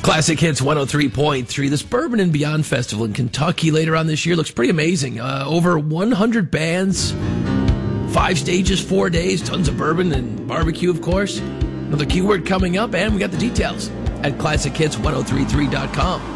Classic Hits 103.3. This Bourbon and Beyond Festival in Kentucky later on this year looks pretty amazing. Over 100 bands, 5 stages, 4 days, tons of bourbon and barbecue, of course. Another keyword coming up, and we got the details at ClassicHits1033.com.